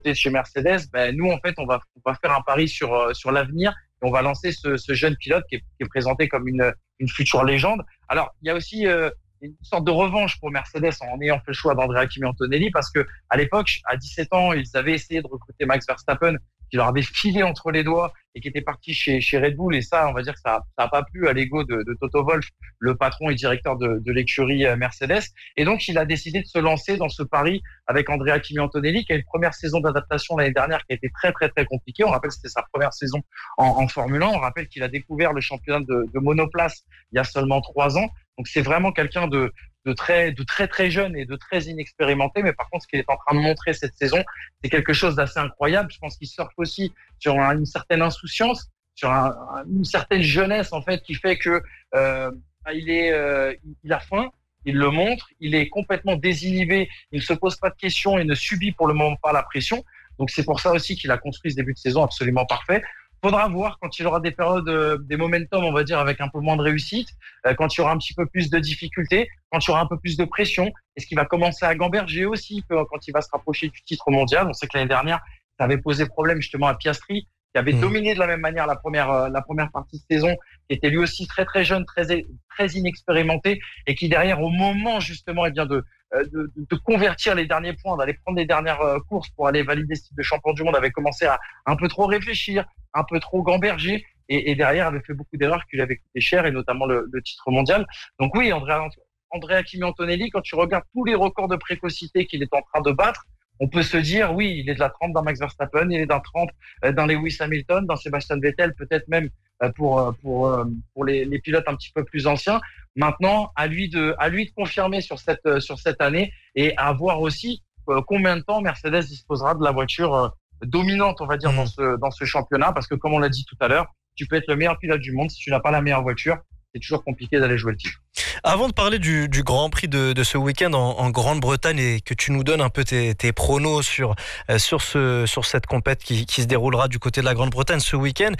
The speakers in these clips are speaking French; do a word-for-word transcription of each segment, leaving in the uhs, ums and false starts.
côté de chez Mercedes, ben, nous, en fait, on va, on va faire un pari sur, euh, sur l'avenir et on va lancer ce, ce jeune pilote qui est, qui est présenté comme une, une future légende. Alors, il y a aussi euh, une sorte de revanche pour Mercedes en ayant fait le choix d'Andrea Kimi Antonelli parce que à l'époque, à dix-sept ans, ils avaient essayé de recruter Max Verstappen qui leur avait filé entre les doigts et qui était parti chez, chez Red Bull. Et ça, on va dire que ça n'a pas plu à l'ego de, de Toto Wolff, le patron et directeur de, de l'écurie Mercedes. Et donc, il a décidé de se lancer dans ce pari avec Andrea Kimi Antonelli, qui a une première saison d'adaptation l'année dernière qui a été très, très, très compliquée. On rappelle que c'était sa première saison en, en Formule un. On rappelle qu'il a découvert le championnat de, de monoplace il y a seulement trois ans. Donc, c'est vraiment quelqu'un de, de très, de très, très jeune et de très inexpérimenté. Mais par contre, ce qu'il est en train de montrer cette saison, c'est quelque chose d'assez incroyable. Je pense qu'il surfe aussi sur un, une certaine insouciance, sur un, une certaine jeunesse, en fait, qui fait que, euh, il est, euh, il a faim. Il le montre, il est complètement désinhibé, il ne se pose pas de questions et ne subit pour le moment pas la pression. Donc c'est pour ça aussi qu'il a construit ce début de saison absolument parfait. Faudra voir quand il aura des périodes, euh, des momentum, on va dire, avec un peu moins de réussite, euh, quand il y aura un petit peu plus de difficultés, quand il y aura un peu plus de pression. Est-ce qu'il va commencer à gamberger aussi quand il va se rapprocher du titre mondial? On sait que l'année dernière, ça avait posé problème justement à Piastri, qui avait mmh. dominé de la même manière la première euh, la première partie de saison, qui était lui aussi très très jeune, très très inexpérimenté, et qui derrière, au moment justement, eh bien de, de de convertir les derniers points, d'aller prendre les dernières euh, courses pour aller valider ce titre de champion du monde, avait commencé à un peu trop réfléchir, un peu trop gamberger, et, et derrière avait fait beaucoup d'erreurs qui lui avaient coûté cher, et notamment le, le titre mondial. Donc oui, Andrea Andrea Kimi Antonelli, quand tu regardes tous les records de précocité qu'il est en train de battre, on peut se dire, oui, il est de la trempe d'un Max Verstappen, il est d'un trempe d'un Lewis Hamilton, d'un Sebastian Vettel, peut-être même pour pour pour les, les pilotes un petit peu plus anciens. Maintenant, à lui de à lui de confirmer sur cette sur cette année et à voir aussi combien de temps Mercedes disposera de la voiture dominante, on va dire, mmh. dans ce dans ce championnat, parce que comme on l'a dit tout à l'heure, tu peux être le meilleur pilote du monde, si tu n'as pas la meilleure voiture, c'est toujours compliqué d'aller jouer le titre. Avant de parler du, du Grand Prix de, de ce week-end en, en Grande-Bretagne et que tu nous donnes un peu tes, tes pronos sur, sur, ce, sur cette compète qui, qui se déroulera du côté de la Grande-Bretagne ce week-end,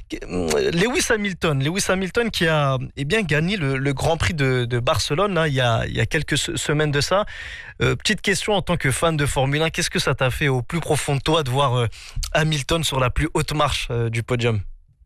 Lewis Hamilton, Lewis Hamilton qui a eh bien, gagné le, le Grand Prix de, de Barcelone là, il, y a, il y a quelques semaines de ça. Euh, petite question en tant que fan de Formule un, qu'est-ce que ça t'a fait au plus profond de toi de voir euh, Hamilton sur la plus haute marche euh, du podium?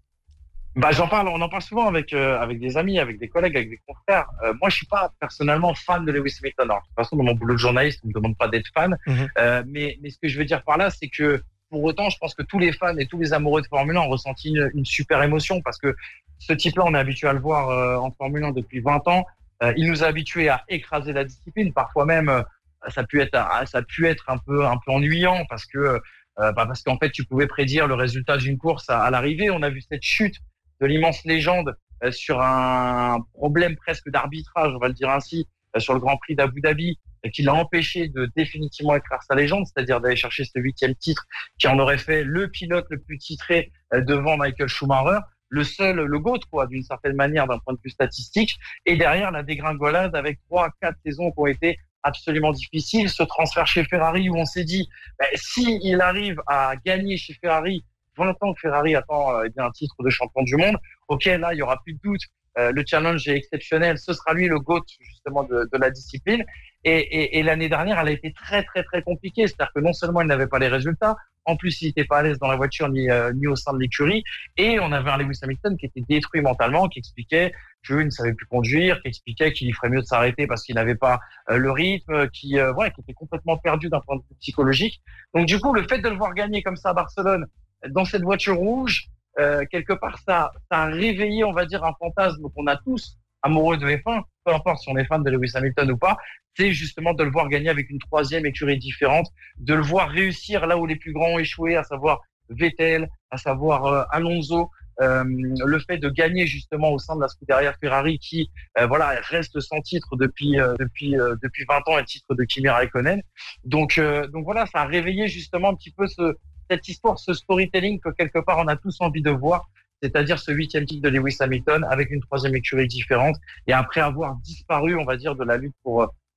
Bah, j'en parle, on en parle souvent avec euh, avec des amis, avec des collègues, avec des confrères. Euh, moi, je suis pas personnellement fan de Lewis Hamilton. Alors, de toute façon, dans mon boulot de journaliste, on me demande pas d'être fan. Mm-hmm. Euh, mais mais ce que je veux dire par là, c'est que pour autant, je pense que tous les fans et tous les amoureux de Formule un ont ressenti une, une super émotion parce que ce type-là, on est habitué à le voir euh, en Formule un depuis vingt ans. Euh, il nous a habitués à écraser la discipline. Parfois même, euh, ça a pu être ça a pu être un peu un peu ennuyant parce que euh, bah, parce qu'en fait, tu pouvais prédire le résultat d'une course à, à l'arrivée. On a vu cette chute de l'immense légende euh, sur un problème presque d'arbitrage, on va le dire ainsi, euh, sur le Grand Prix d'Abu Dhabi, euh, qui l'a empêché de définitivement écrire sa légende, c'est-à-dire d'aller chercher ce huitième titre qui en aurait fait le pilote le plus titré euh, devant Michael Schumacher, le seul, le GOAT, quoi, d'une certaine manière, d'un point de vue statistique, et derrière la dégringolade avec trois, quatre saisons qui ont été absolument difficiles, ce transfert chez Ferrari où on s'est dit, ben, si il arrive à gagner chez Ferrari, vingt ans que Ferrari attend euh, bien un titre de champion du monde. Ok, là, il y aura plus de doute. Euh, le challenge est exceptionnel. Ce sera lui le GOAT justement de, de la discipline. Et, et, et l'année dernière, elle a été très très très compliquée. C'est-à-dire que non seulement il n'avait pas les résultats, en plus il n'était pas à l'aise dans la voiture ni euh, ni au sein de l'écurie. Et on avait un Lewis Hamilton qui était détruit mentalement, qui expliquait qu'il ne savait plus conduire, qui expliquait qu'il ferait mieux de s'arrêter parce qu'il n'avait pas euh, le rythme, qui euh, ouais, qui était complètement perdu d'un point de vue psychologique. Donc du coup, le fait de le voir gagner comme ça à Barcelone, dans cette voiture rouge, euh, quelque part, ça, ça a réveillé, on va dire, un fantasme qu'on a tous, amoureux de F un, peu importe si on est fan de Lewis Hamilton ou pas, c'est justement de le voir gagner avec une troisième écurie différente, de le voir réussir là où les plus grands ont échoué, à savoir Vettel, à savoir euh, Alonso, euh, le fait de gagner justement au sein de la Scuderia Ferrari qui, euh, voilà, reste sans titre depuis euh, depuis euh, depuis vingt ans, et le titre de Kimi Räikkönen. Donc euh, donc voilà, ça a réveillé justement un petit peu ce cette histoire, ce storytelling que quelque part on a tous envie de voir, c'est-à-dire ce huitième titre de Lewis Hamilton avec une troisième écurie différente et après avoir disparu, on va dire, de la lutte pour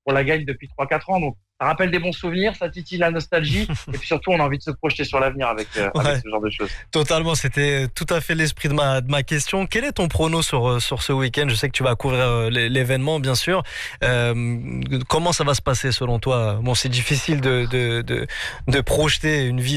on la gagne depuis trois quatre ans. Donc, ça rappelle des bons souvenirs, ça titille la nostalgie. Et puis surtout, on a envie de se projeter sur l'avenir avec, euh, Ouais. avec ce genre de choses. Totalement, c'était tout à fait l'esprit de ma, de ma question. Quel est ton prono sur, sur ce week-end? Je sais que tu vas couvrir l'événement, bien sûr. Euh, comment ça va se passer selon toi? Bon, c'est difficile de, de, de, de projeter une vie